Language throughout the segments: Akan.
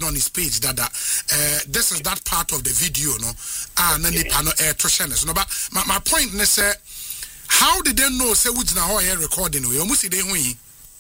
on his page that this is that part of the video, no? So, but my point is, how did they know say which na how recording? We almost see they win.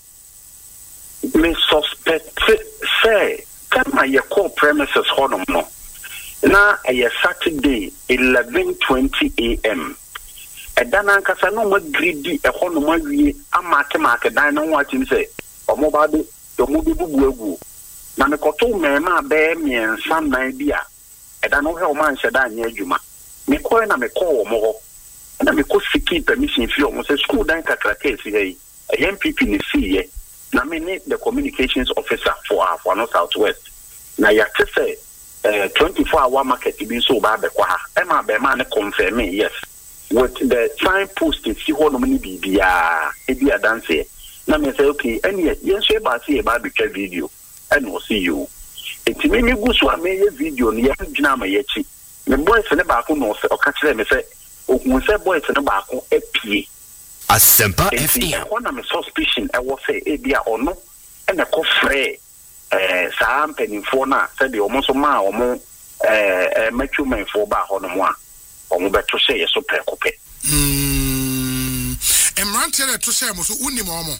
Me suspect say come your core premises honum no. Now a Saturday 11:20 a.m. Edana nkasa no ma greedy e ho no ma wie amake dan no watim say omobade to mu bubu egu na me koto mema be miensa nan bia eda no he o man hyeda anya adwuma me koe na me call omo ho na me ko siki permission fi omo say school dan kakraka esi hey MPP ni see na me need the communications officer for North Southwest na ya te say 24-hour market bi so ba be kwa ha e ma be ma ne confirm yes with the signpost see ho no ni bibia e bia dance na me say okay any yen share ba see ba be video and we'll see you it me go so ameye video ni ya gina ma yechi me boys ne ba ko no se o ka kire me say ohun say boys ne ba ko apie Asempa FM one am suspicion e wo say e bia ono e na ko frɛ saa mpanimfo na say de omo so ma omo machumanfo ba ho no mo a omo beto say yeso prekope emrante le to say mo so unim omo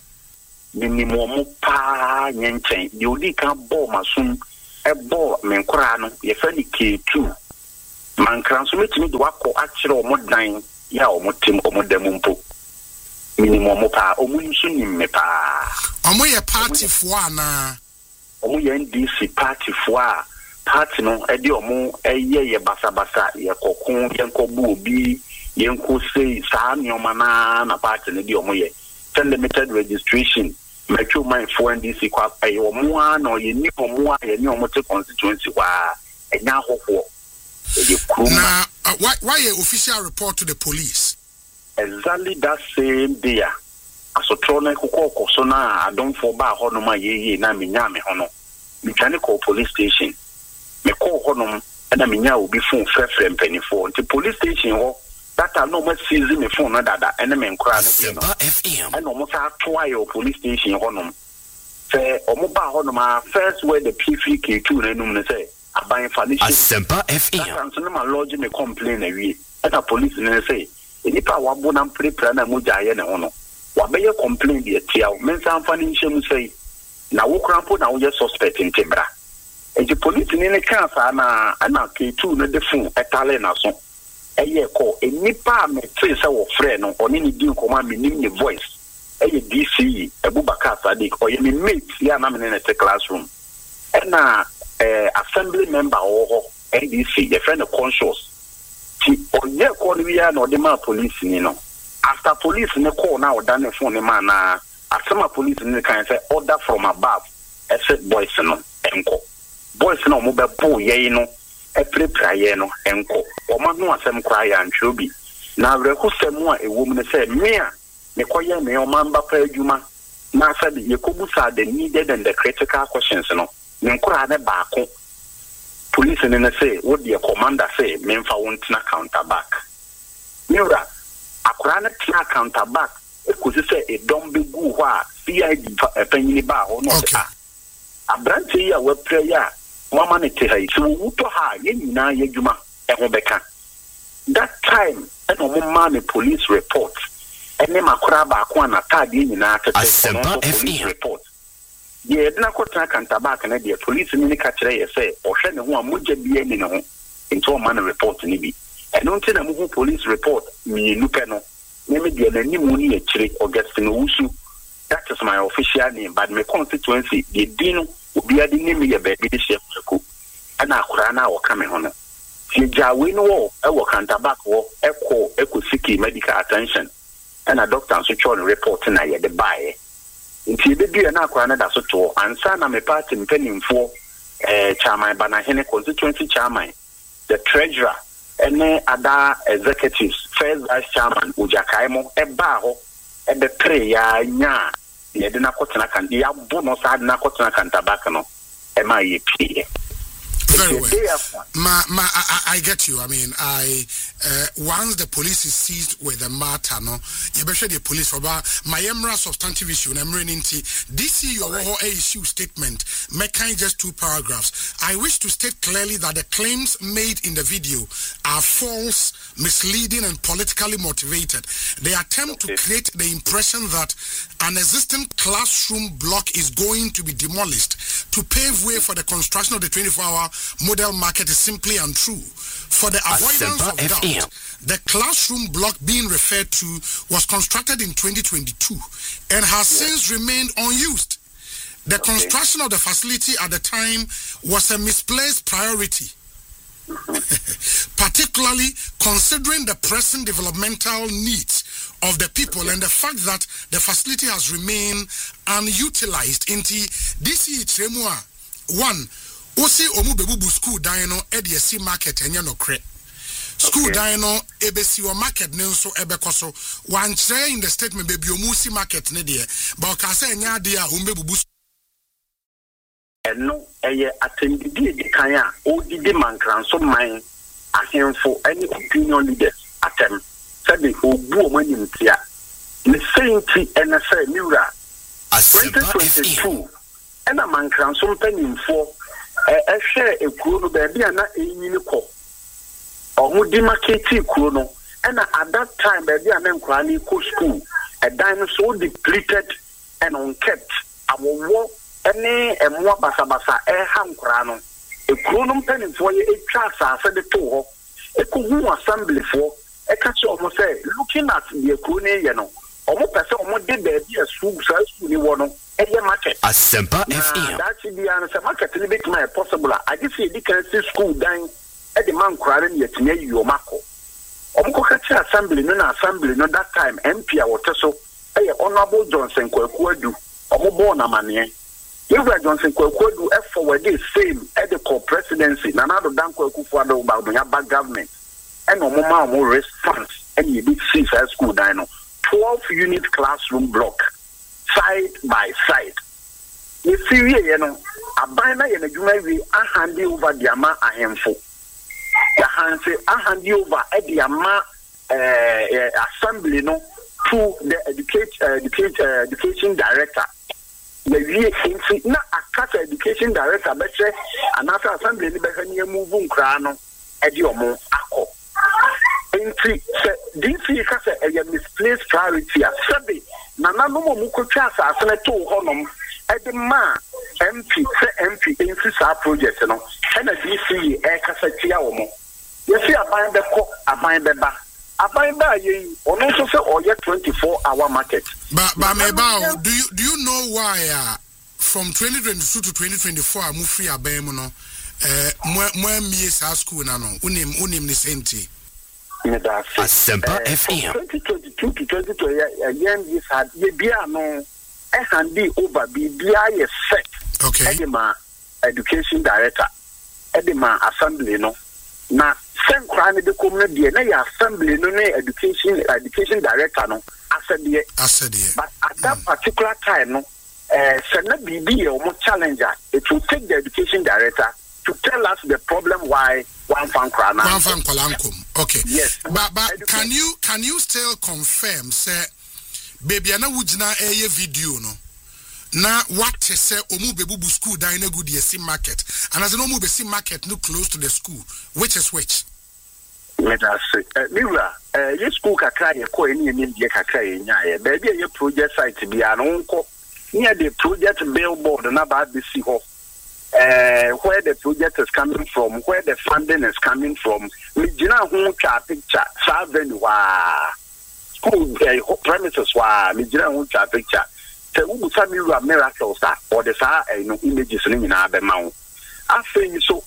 ni mo pa nyenchen de odi kan ball masum e ball menkora no ye fa ni K2 mankran so metimi de wakọ akire omo dan ya omo tim omo damumpo minimum mo pa omo nso nimme pa omo ye party fo ana omo ye NDC party fo a party no e de omo ye basabasa ye kokun ye nkobu obi ye nko sei saa nyoma na party ne de omo ye limited registration metro mine for NDC kwa omo a no ye ni omo a ye ni omo te constituency wa enya hofo e na why a official report to the police exactly that same day asotrona kokoko so na adon for ba hono ma ye na menya me hono mechanical police station me call hono na menya obi phone frefre mpanifo nti police station ho data no ma seize me phone na dada ene me nkura no FM and almost try your police station honum say omoba honum first where the P3K2 na num say aban fallition Asempa FM so na lodge me complain awie and the police na say enipa wabo na prepare na moja ye ne hono wabeye complain de tiaw mensa amfani nhyem say na wo krampo na wo ye suspect intebra and the police ni ne kan sa na K2 na de phone etale na so eye ko enipa me trace wo frɛ no oni ni din ko ma me nim ni voice eye DC Abubakar Sadiq oye me mate ya na me ne te classroom na assembly member o NDC the friend conscious ti oye ko ni ya no de ma police ni no after police ne call na oda ne phone ma na asema police ni kan say order from above except boys no enko boys no mo be bo ye no prepare no enko o ma no asem kwa ya ntwobi na reku semu a ewo mu ne say me a me koye me o man ba pa adwuma na said ye kobusa the needed and the critical questions no me nkura ne baako police ne say what the commander say me mfa wontina counter back mira akura ne tina counter back e kuzi say e don be gu ho a CID panyini ba ho no ta abrante ya we prayer mama ne te hai so wuto ha ye nyina ye dwuma e ho beka that time and no mama me police report ene makora ba ko na tag ye nyina police report ye dina ko tra kanta ba ka na de police ni ka kire ye say o hwe ne ho a moja bi ani ne ho into man report ni bi eno nti na mu police report mi lupe no me de na ni mu ni e kire Augustine Wusu that is my official name but my constituency the dino obi ade ni me ye ba bi de sheko ana akura na wo kame ho no ti jawe no wo e wo kanta back wo eko siki medical attention ana doctor so chon report na ye de bae nti be bia na akura na da so to ansa na me party mpanimfo chairman Banahene constituency chairman the treasurer ene ada executives first vice chairman Ujakaimo e ba ho e be pre ya nya ye de na kotena kan ya bo no sa de na kotena kan tabaka no e ma ye pie Very well. I get you. I mean, once the police is seized with the matter, no, you better the police for my emra substantive issue. I'm reading DC your issue statement. Make just 2 paragraphs. I wish to state clearly that the claims made in the video are false, misleading, and politically motivated. They attempt to create the impression that an existing classroom block is going to be demolished to pave way for the construction of the 24-hour model market is simply untrue. For the avoidance of doubt, the classroom block being referred to was constructed in 2022 and has since remained unused. The construction of the facility at the time was a misplaced priority, particularly considering the pressing developmental needs of the people and the fact that the facility has remained unutilized. Inti DC Tremua 1 Osi omu bebubu school dino EDC market enye no kre. School dino ebesi o market nenso ebekoso. One chere in the statement baby omu market ne de. But ka say enya de a ombebubu no eye attendee di kan a odidi mankranso man ahemfo any opinion leaders atem said the obu omanim tia. The same thing and say Mura 2022 and a mankranso mpanimfo share a kuro baby and not a unico or Moody Maketi Kuno, and at that time, baby and then Krani school, a dinosaur depleted and unkept. I will walk any and more basabasa air ham crano. A cronum penny for a trasa said the two, a kuhu assembly for a catch almost say, looking at the Krone, you know, almost as almost did baby a swoop size to the one. Market. Asempa FM. That's the answer. Market a little bit more possible. I just see the can school dying at the man crying yet near you, Marco. Omkokachi assembly, no that time, MP or so. Honorable Johnson Kwekwedu, Omobona Manie. You Johnson Kwekwedu, F forward this same edical presidency, Nanado Danko Kufuado about the government, and Omoma more response, and you did see school dino 12-unit classroom block. Side by side. You see, you know, a bina in a jury, I hand you over the ama a handful. The hand say, I hand you over at the ama assembly no to the education director. The VA not a cat education director, but say another assembly in moving crano at your mo ako. DC has a misplaced priority. Sabi, Nana no mukuchasa asane to honum at the man MP in this project, you know, and a DC air cassatia omo. You see, I buy the cook, I buy the bar. I buy by you on also say or yet 24-hour market. But Mebao, do you know why from 2022 to 2024 I move free abemono more me school nano unim ni senti. Asempa FM. 2022 to 2023, again, this had no hand over BBI set. Okay. Edema education director, Edema assembly no. Now, same crime the community, na assembly no education director no. I said But at that particular time no, Senate BB or more challenger, it will take the education director to tell us the problem why one fan kwalankum. Okay. Yes. But can you still confirm say baby ana wujina eye video no na what say omu bebubu school dan na good yesi market and as no omu be see market no close to the school which is which let us say Mira your school kakra ye ko eni eni die kakra ye nya baby ye project site bia no nko near the project billboard na ba be see ho where the project is coming from, where the funding is coming from. We do not want to picture. Saving school premises we do not want to picture. So we tell you a miracles or the images in our mount. I think so.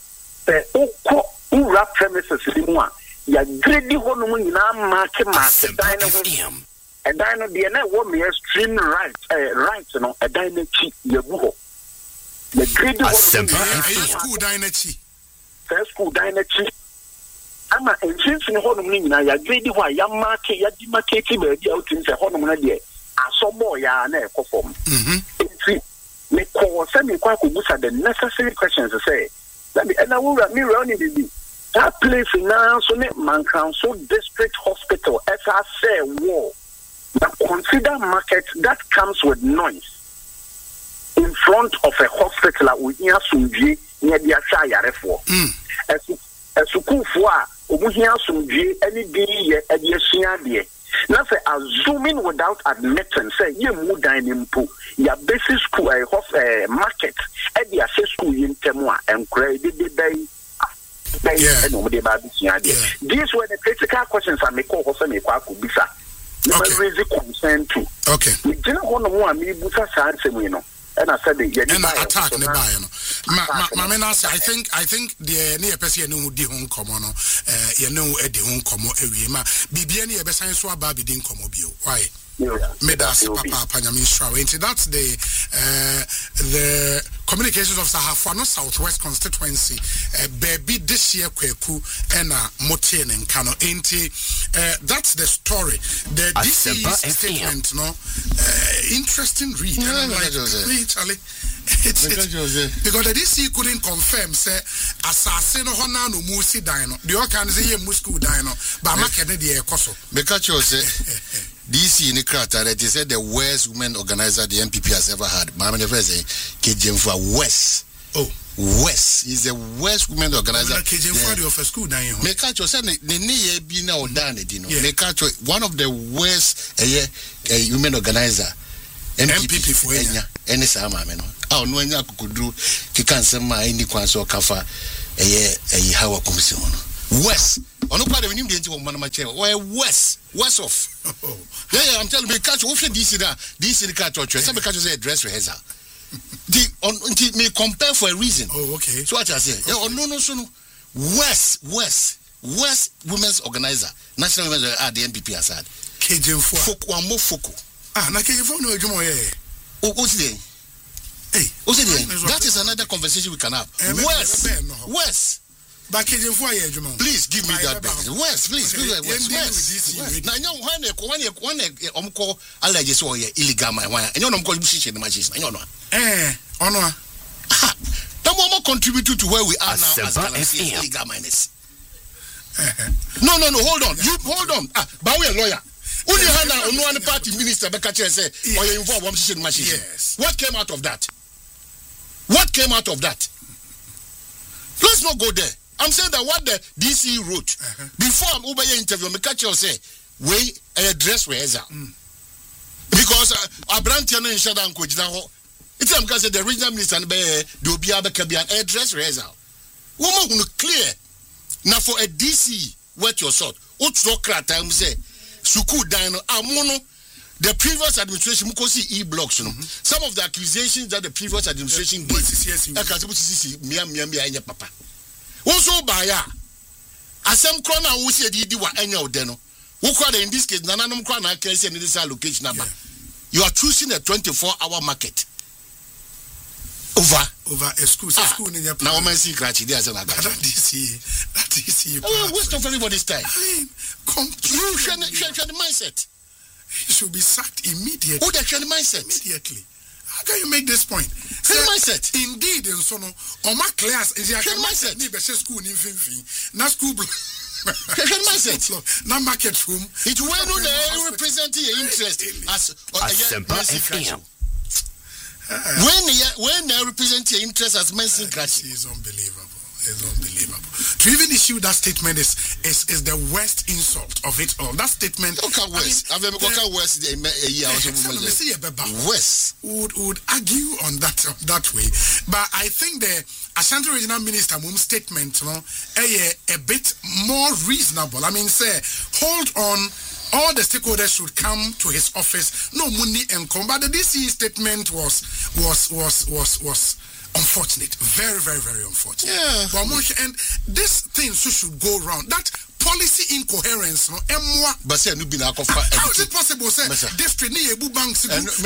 The premises in one. Ya greedy one in our market dino. A dino DNA woman extreme right, you know, a dino cheap your the great school dynasty. First school dynasty. I'm a since in Honolulu, I agree with why young market, Yadimaketi, baby out in the Honolulu. I saw more yarn perform. Me call semi quite the necessary questions to say. Let me And I will me running the that place now so Mancranso District Hospital, as I say, war. Now consider market that comes with noise in front of a hospital with near Sunji near the Ashaya for. As a cool for Obuhia Sunji any day at the Ashia. Now say assuming without admittance, say you move dining pool, your basic school a market at the assess school in Temwa and credit the day. These were the critical questions I make also make bisa. You raise concern too. Okay. We didn't want to want me busa say and I said attack the buy I think the near person who di home come on you know at the home come area ma bibia ne be san so aba bi din come bio why Medas Papa Panyamistra. That's the communications officer Hafano Southwest constituency. Baby this year Kweku and Motin and Kano. That's the story. The DC statement, no interesting read. Charlie. It's because the DC couldn't confirm say assassin Hona no Musi Dino. The Okan say Musku Dino, but Makene the Koso. Because say DC in the Krata, that is the worst women organizer the MPP has ever had. Mama never say Kejimfa West. Oh, West is the worst women organizer. Kejimfa the office school down here. Mekacho said the ne be now done dino. Mekacho one of the worst women organizer. MPP for any sama meno. Ah no anya kukudu kikansema any kwanso kafa hawa komisiono. West. On part of the Manamache, or west off. Yeah, I'm telling you, catch off DC catch or some catches a dress rehearsal. The may compare for a reason. Oh, okay. So what I say, no. West women's organizer, national women's the MPP aside. Cajun Foku. Ah, na Cajun no Jumo. What's the that is another conversation we can have. West. Please give me that back. West, please. Now, when allergy so illegal my wire, and you know, position the magician. I know. No more contribute to where we are now as illegal minus. No, hold on. You hold on. But we a lawyer. Only Hannah, one party minister, Bekache say, or you involve one position machine. Yes. What came out of that? Let's not go there. I'm saying that what the DC wrote before I'm over here interview, Mekache say, we address rehearsal. Because Abrantiano in Shadan Kujinaho, it's because the regional minister and the Obiaba Kabian address rehearsal. Woman who clear. Now for a DC, what your sort, Utsokra time say, Suku Dino, Amono, the previous administration, Mukosi E-blocks, some of the accusations that the previous administration did, Mia Papa. Also, by Asem Krona, who said you were any of them, who called in this case, Nanam Krona can say in this allocation number. You are choosing a 24-hour market. Over a school in your now, I'm see Cratchy, there's another. That is waste of everybody's time. You should the mindset. You should be sacked immediately. Who the mindset? Immediately. How can you make this point? Mindset. Indeed, and so on my class is your mindset. School in Finfi, not school. Mindset. Not market room. It will representing your interest as FM. When they represent your interest as Mercy Cratchy. It's unbelievable. It's unbelievable. To even issue that statement is the worst insult of it all. That statement. West would argue on that way. But I think the Ashanti Regional Minister Mum's statement, a bit more reasonable. I mean, say, hold on. All the stakeholders should come to his office. No money and come. But the DC statement was unfortunate. Very, very, very unfortunate. Yeah. And this thing should go around. That policy incoherence, but say, how is it possible? Say, district near Ebu Banks.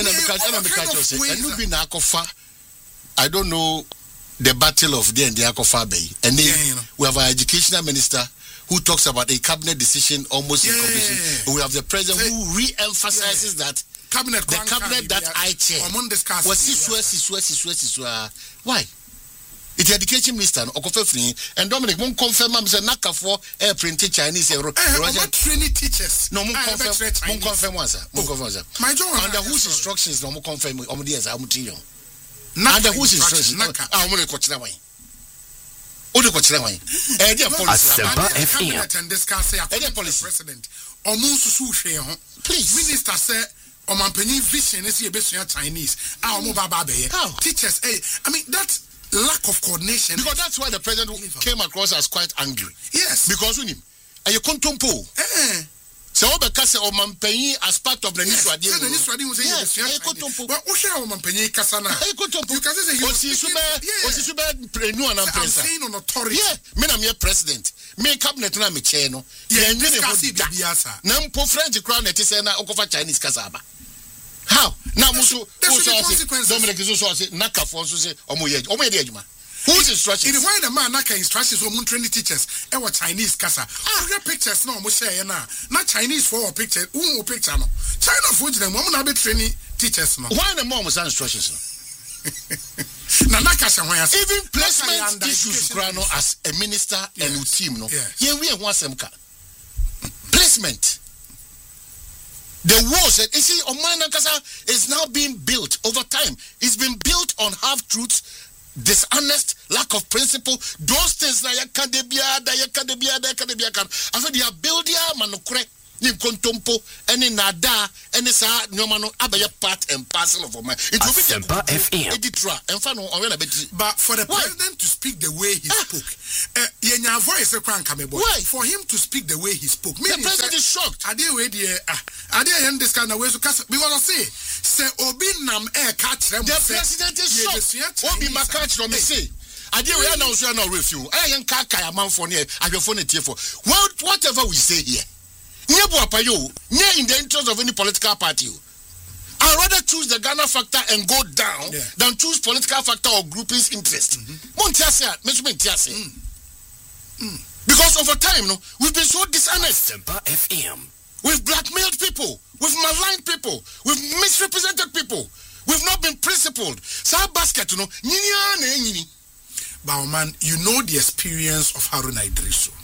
I don't know the battle of the Akofa Bay. And then we have our educational minister who talks about a cabinet decision almost in completion. We have the president who re-emphasizes that the cabinet that I chair was Siswa. Why? It's education minister no okofa free and Dominic won't confirm am say nakafo air print Chinese training teachers. No mon confirm once. My job under whose instructions no mon confirm omo dey as amutiyo. Under whose instructions omo dey kochira wan. O dey kochira wan. Dey policy and discuss policy president. Omo susu hwe ho. Please minister say omampanyin vision is ebesua Chinese. Omo baba be teachers I mean that lack of coordination. Because that's why the president came across as quite angry. Yes. Because when him, and you contempo. So Obekase Omampenyi as part of the Niswadi. The Niswadi was saying, "I contempo." But Osha Omampenyi Kasana. I contempo. You can say he was new and I'm saying on authority. Yeah, me na me president. Me cabinet na me chair no. Yeah, Biasa. Nampo French crown it is na Okofa Chinese kasaba. How? Now Musu Dominic is also say Naka for so say Omo Yejuma. Whose instructions? It why the man Naka instructions on training teachers and what Chinese kasa. Your pictures no mo say na. Not Chinese for picture. Who picture no. China for them woman na be training teachers no. Why the mom was instructions no? Na Naka say even placement issues grano as a minister and team no. Yeah, we want some placement. The walls, you see, Omana Kasa is now being built over time. It's been built on half-truths, dishonest, lack of principle. Those things that I said they are building manukre, ni kontompo, any nada, any sa nyomano abaya part and parcel of my. It will be Asempa FM. But for the president to speak the way he spoke, voice for him to speak the way he spoke, the president is shocked. I didn't this kind of way because I say Obi Nam catch them. The president is shocked. Obi Makach from say. I did we announce you now review. I am Kaka amount for near I will phone it here for whatever we say here. In the interest of any political party. I'd rather choose the Ghana factor and go down than choose political factor or grouping's interest. Because over time, no, we've been so dishonest. We've blackmailed people. We've maligned people. We've misrepresented people. We've not been principled. So our basket, Bauman, you know the experience of Haruna Idrisu.